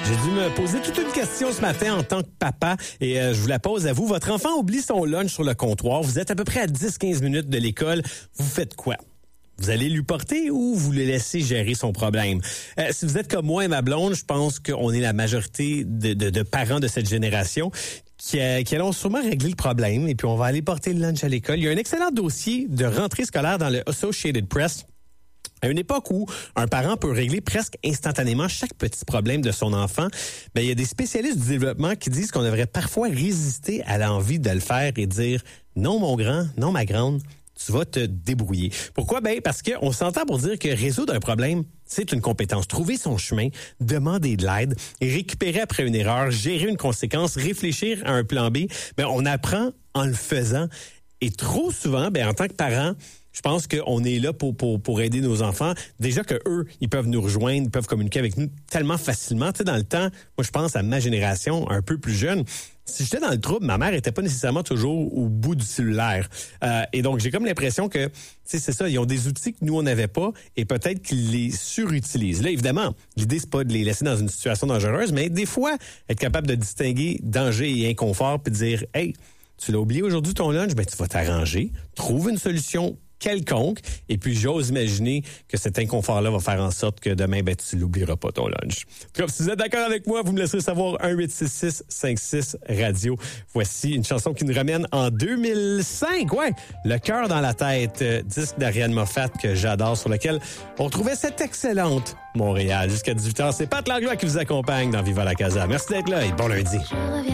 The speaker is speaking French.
J'ai dû me poser toute une question ce matin en tant que papa et je vous la pose à vous. Votre enfant oublie son lunch sur le comptoir. Vous êtes à peu près à 10-15 minutes de l'école. Vous faites quoi? Vous allez lui porter ou vous le laissez gérer son problème? Si vous êtes comme moi et ma blonde, je pense qu'on est la majorité de parents de cette génération qui allons sûrement régler le problème et puis on va aller porter le lunch à l'école. Il y a un excellent dossier de rentrée scolaire dans le Associated Press. À une époque où un parent peut régler presque instantanément chaque petit problème de son enfant, il y a des spécialistes du développement qui disent qu'on devrait parfois résister à l'envie de le faire et dire « Non, mon grand, non, ma grande, tu vas te débrouiller. » Pourquoi? Parce qu'on s'entend pour dire que résoudre un problème, c'est une compétence. Trouver son chemin, demander de l'aide, et récupérer après une erreur, gérer une conséquence, réfléchir à un plan B, on apprend en le faisant. Et trop souvent, en tant que parent, je pense qu'on est là pour aider nos enfants. Déjà que eux, ils peuvent nous rejoindre, ils peuvent communiquer avec nous tellement facilement. Tu sais, dans le temps, moi, je pense à ma génération un peu plus jeune. Si j'étais dans le trouble, ma mère était pas nécessairement toujours au bout du cellulaire. Et donc, j'ai comme l'impression que, c'est ça, ils ont des outils que nous, on n'avait pas et peut-être qu'ils les surutilisent. Là, évidemment, l'idée, c'est pas de les laisser dans une situation dangereuse, mais des fois, être capable de distinguer danger et inconfort puis de dire, « Hey, tu l'as oublié aujourd'hui ton lunch, tu vas t'arranger, trouve une solution quelconque, et puis j'ose imaginer que cet inconfort-là va faire en sorte que demain, tu l'oublieras pas ton lunch. » Comme si vous êtes d'accord avec moi, vous me laisserez savoir 1-866-56-radio. Voici une chanson qui nous ramène en 2005, Le cœur dans la tête, disque d'Ariane Moffat que j'adore, sur lequel on trouvait cette excellente Montréal. Jusqu'à 18h, c'est Pat Langlois qui vous accompagne dans Viva la Casa. Merci d'être là et bon lundi.